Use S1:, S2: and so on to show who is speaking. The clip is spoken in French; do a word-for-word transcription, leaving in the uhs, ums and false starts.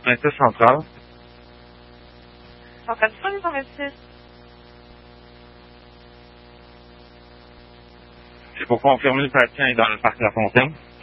S1: Princesse Centrale.
S2: Centrale cent vingt-six.
S1: C'est pour confirmer le patient est dans le parc La Fontaine.